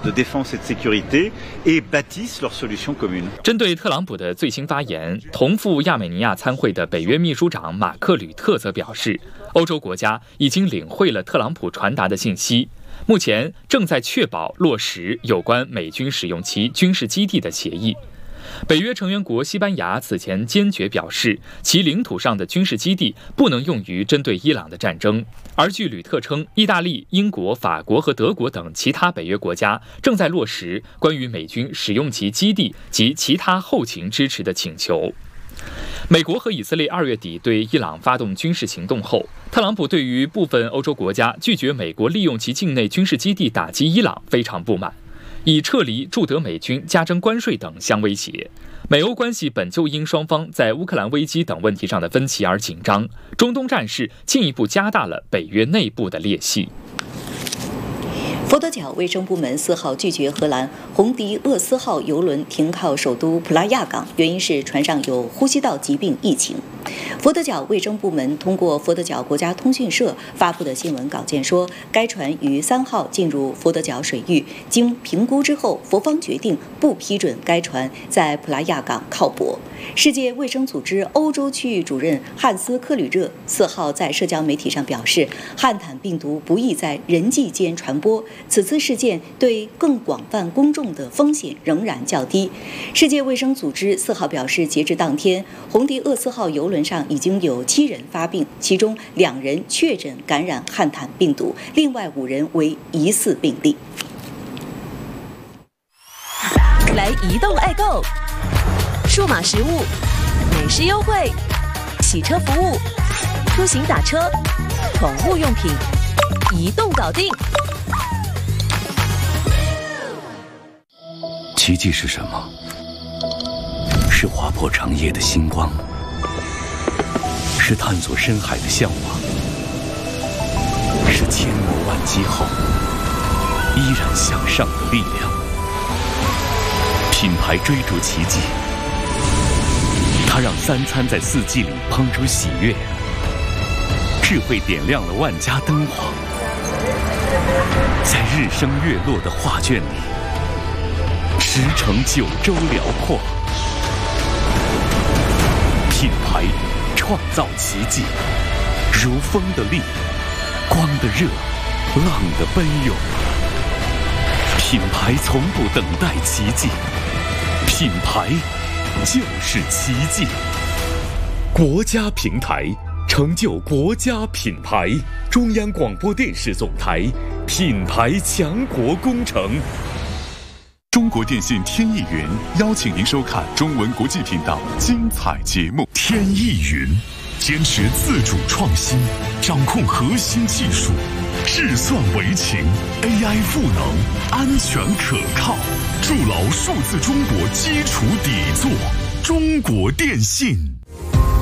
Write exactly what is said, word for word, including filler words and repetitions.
de défense et de sécurité et bâtissent leurs solutions communes. 针对特朗普的最新发言，同赴亚美尼亚参会的北约秘书长马克吕特则表示，欧洲国家已经领会了特朗普传达的信息，目前正在确保落实有关美军使用其军事基地的协议。北约成员国西班牙此前坚决表示，其领土上的军事基地不能用于针对伊朗的战争。而据吕特称，意大利、英国、法国和德国等其他北约国家正在落实关于美军使用其基地及其他后勤支持的请求。美国和以色列二月底对伊朗发动军事行动后，特朗普对于部分欧洲国家拒绝美国利用其境内军事基地打击伊朗非常不满，以撤离驻德美军、加征关税等相威胁。美欧关系本就因双方在乌克兰危机等问题上的分歧而紧张，中东战事进一步加大了北约内部的裂隙。 佛得角卫生部门四号拒绝荷兰红迪厄斯号邮轮停靠首都普拉亚港，原因是船上有呼吸道疾病疫情。佛得角卫生部门通过佛得角国家通讯社发布的新闻稿件说，该船于三号进入佛得角水域，经评估之后，佛方决定不批准该船在普拉亚港靠泊。世界卫生组织欧洲区域主任汉斯·克吕热四号在社交媒体上表示，汉坦病毒不易在人际间传播，此次事件对更广泛公众的风险仍然较低。世界卫生组织四号表示，截至当天，红迪厄斯号邮轮上已经有七人发病，其中两人确诊感染汉坦病毒，另外五人为疑似病例。 来移动爱购，数码实物、美食优惠、洗车服务、出行打车、宠物用品，移动搞定。 奇迹是什么？是划破长夜的星光，是探索深海的向往，是千磨万击后依然向上的力量。品牌追逐奇迹，它让三餐在四季里烹出喜悦，智慧点亮了万家灯火，在日升月落的画卷里，驰骋九州辽阔。品牌创造奇迹，如风的力，光的热，浪的奔涌。品牌从不等待奇迹，品牌就是奇迹。国家平台成就国家品牌，中央广播电视总台品牌强国工程。 中国电信天翼云邀请您收看中文国际频道精彩节目。天翼云坚持自主创新，掌控核心技术，智算为情 ，A I 赋能，安全可靠，筑牢数字中国基础底座。中国电信。